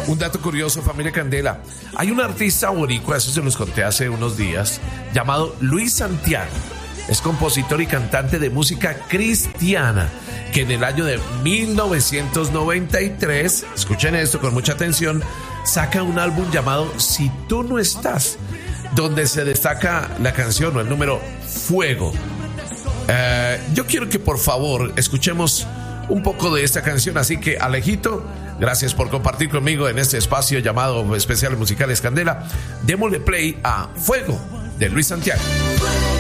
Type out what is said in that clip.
Un dato curioso, familia Candela. Hay un artista boricua, eso se los conté hace unos días, llamado Luis Santiago. Es compositor y cantante de música cristiana, que en el año de 1993, escuchen esto con mucha atención, saca un álbum llamado Si tú no estás, donde se destaca la canción o el número Fuego. Yo quiero que por favor escuchemos un poco de esta canción, así que Alejito, gracias por compartir conmigo en este espacio llamado Especiales Musicales Candela. Démosle play a Fuego de Luis Santiago.